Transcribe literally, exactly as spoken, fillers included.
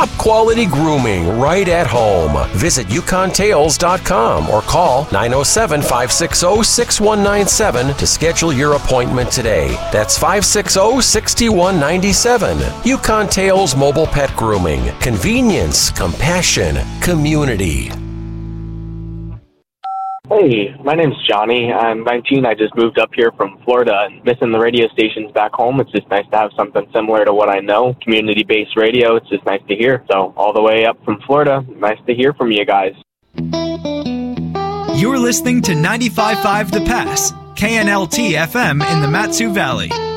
Quality grooming right at home. Visit yukon tails dot com or call nine oh seven, five six zero, six one nine seven to schedule your appointment today. That's five six zero, six one nine seven. Yukon Tails Mobile Pet Grooming. Convenience, compassion, community. Hey, my name's Johnny. I'm nineteen. I just moved up here from Florida and missing the radio stations back home. It's just nice to have something similar to what I know. Community-based radio. It's just nice to hear. So all the way up from Florida, nice to hear from you guys. You're listening to ninety-five point five The Pass, K N L T F M in the Mat-Su Valley.